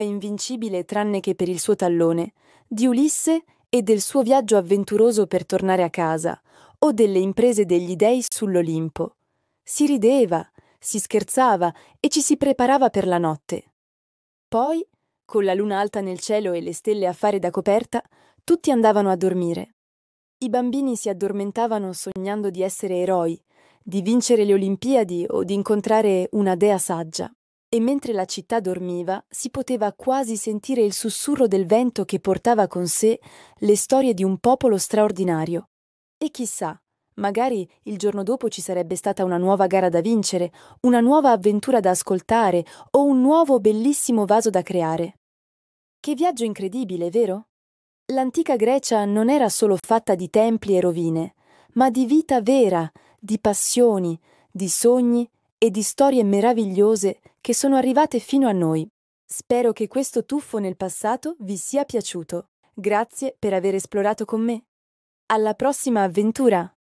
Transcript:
Invincibile tranne che per il suo tallone, di Ulisse e del suo viaggio avventuroso per tornare a casa, o delle imprese degli dei sull'Olimpo. Si rideva, si scherzava e ci si preparava per la notte. Poi, con la luna alta nel cielo e le stelle a fare da coperta, tutti andavano a dormire. I bambini si addormentavano sognando di essere eroi, di vincere le Olimpiadi o di incontrare una dea saggia. E mentre la città dormiva, si poteva quasi sentire il sussurro del vento che portava con sé le storie di un popolo straordinario. E chissà, magari il giorno dopo ci sarebbe stata una nuova gara da vincere, una nuova avventura da ascoltare o un nuovo bellissimo vaso da creare. Che viaggio incredibile, vero? L'antica Grecia non era solo fatta di templi e rovine, ma di vita vera, di passioni, di sogni e di storie meravigliose che sono arrivate fino a noi. Spero che questo tuffo nel passato vi sia piaciuto. Grazie per aver esplorato con me. Alla prossima avventura!